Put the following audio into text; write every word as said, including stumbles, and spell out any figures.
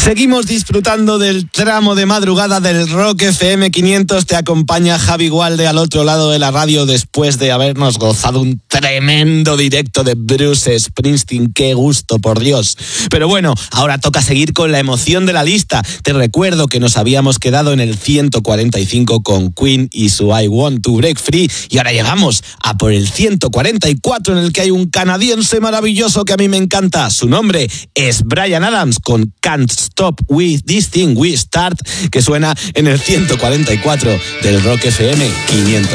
Seguimos disfrutando del tramo de madrugada del Rock F M quinientos. Te acompaña Javi Gualde al otro lado de la radio después de habernos gozado un tremendo directo de Bruce Springsteen. ¡Qué gusto, por Dios! Pero bueno, ahora toca seguir con la emoción de la lista. Te recuerdo que nos habíamos quedado en el ciento cuarenta y cinco con Queen y su I Want to Break Free, y ahora llegamos a por el ciento cuarenta y cuatro, en el que hay un canadiense maravilloso que a mí me encanta. Su nombre es Bryan Adams con Can't Stop With This Thing We Start, que suena en el ciento cuarenta y cuatro del Rock F M quinientos.